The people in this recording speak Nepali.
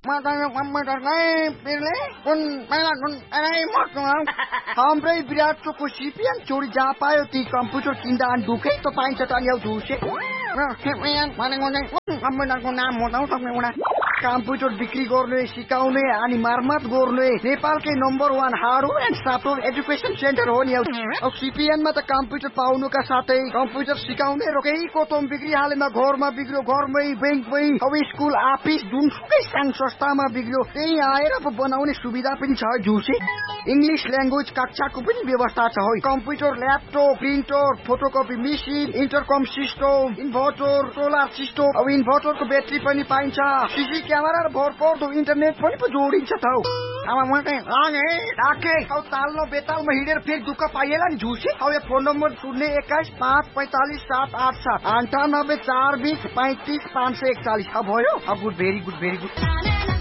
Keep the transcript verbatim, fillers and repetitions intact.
Matanya komputer kai pilih kun mela kun anai motong. Hamprai विराट चोको सिपिएन चोरी जहाँ पायो ती कम्प्युटर किन्दा अनि दुखै त पाइन्छ त अनि झुसे भनेको चाहिँ कम्प्युटरको नाम बताउँ तपाईँ एउटा कम्प्युटर बिक्री गर्ने सिकाउने अनि मर्मत गर्ने नेपालकै number one hardware and software education centre हो नि अब सिपिएनमा त कम्प्युटर पाउनुका साथै कम्प्युटर सिकाउने र केही कोतम बिक्री हालेमा घरमा बिग्रियो घरमै बैंकमै अब स्कुल अफिस जुनसुकै साङ संस्थामा बिग्रियो त्यही आएर बनाउने सुविधा पनि छ झुसे इंग्लिश ल्याङ्ग्वेज कक्षाको पनि व्यवस्था छ है computer laptop printer photocopy machine इन्टरकम system inverter solar system अब इन्भर्टरको ब्याट्री पनि पाइन्छ सीसी क्यामेरा र भरपर्दो इन्टरनेट पनि पो जोडिन्छ त अब म चाहिँ रागे राखे अब ताल्नो बेतालमा हिँडेर फेरि दुःख पाइएला नि झुसे अब यो फोन नम्बर शून्य एक्काइस पाँच पैँतालिस सात आठ सात अन्ठानब्बे चार बिस पैँतिस पाँच सय एकचालिस अब भयो अब good very good very good